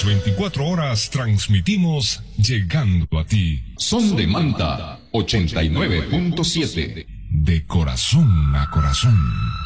Las 24 horas transmitimos llegando a ti. Son de Manta 89.7. De corazón a corazón.